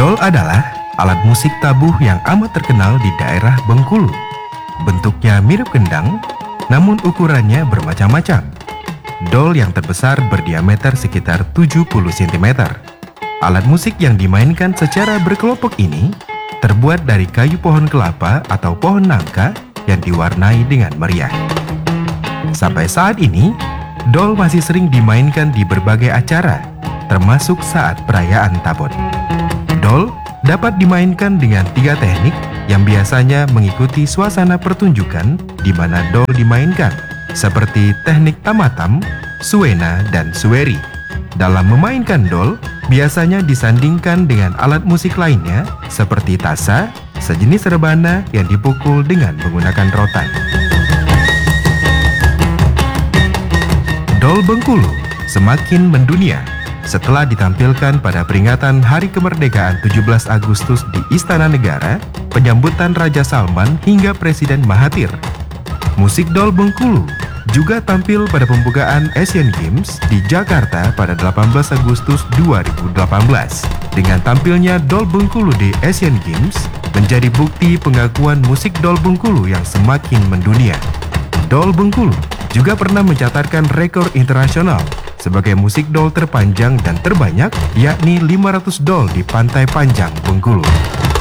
Dol adalah alat musik tabuh yang amat terkenal di daerah Bengkulu. Bentuknya mirip kendang, namun ukurannya bermacam-macam. Dol yang terbesar berdiameter sekitar 70 cm. Alat musik yang dimainkan secara berkelompok ini terbuat dari kayu pohon kelapa atau pohon nangka yang diwarnai dengan meriah. Sampai saat ini, dol masih sering dimainkan di berbagai acara, termasuk saat perayaan Tabon. Dol dapat dimainkan dengan 3 teknik yang biasanya mengikuti suasana pertunjukan di mana dol dimainkan, seperti teknik tamatam, suena, dan sueri. Dalam memainkan dol, biasanya disandingkan dengan alat musik lainnya seperti tasa, sejenis rebana yang dipukul dengan menggunakan rotan. Dol Bengkulu semakin mendunia setelah ditampilkan pada peringatan Hari Kemerdekaan 17 Agustus di Istana Negara, penyambutan Raja Salman hingga Presiden Mahathir. Musik dol Bengkulu juga tampil pada pembukaan Asian Games di Jakarta pada 18 Agustus 2018. Dengan tampilnya dol Bengkulu di Asian Games menjadi bukti pengakuan musik dol Bengkulu yang semakin mendunia. Dol Bengkulu juga pernah mencatatkan rekor internasional sebagai musik dol terpanjang dan terbanyak, yakni 500 dol di Pantai Panjang, Bengkulu.